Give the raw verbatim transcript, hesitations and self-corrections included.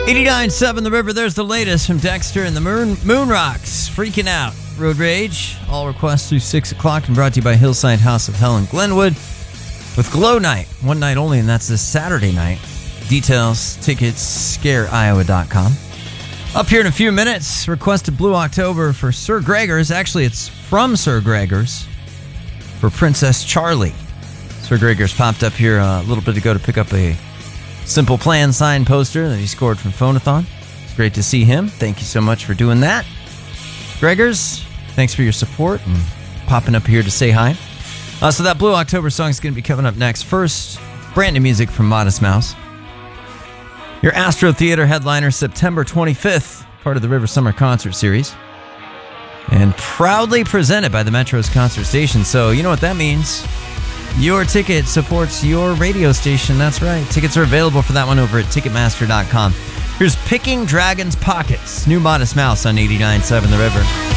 eighty-nine point seven The River, there's the latest from Dexter and the Moon, Moon Rocks. Freaking Out. Road Rage. All requests through six o'clock and brought to you by Hillside House of Hell in Glenwood with Glow Night. One night only, and that's this Saturday night. Details, tickets, scare iowa dot com. Up here in a few minutes, requested Blue October for Sir Gregors. Actually, it's from Sir Gregors for Princess Charlie. Sir Gregors popped up here a little bit ago to pick up a Simple Plan signed poster that he scored from Phonathon. It's great to see him. Thank you so much for doing that. Gregors, thanks for your support and popping up here to say hi. Uh, so that Blue October song is going to be coming up next. First, brand new music from Modest Mouse. Your Astro Theater headliner, September twenty-fifth, part of the River Summer Concert Series. And proudly presented by the Metro's Concert Station. So you know what that means. Your ticket supports your radio station. That's right. Tickets are available for that one over at Ticketmaster dot com. Here's Picking Dragon's Pockets. New Modest Mouse on eighty-nine point seven The River.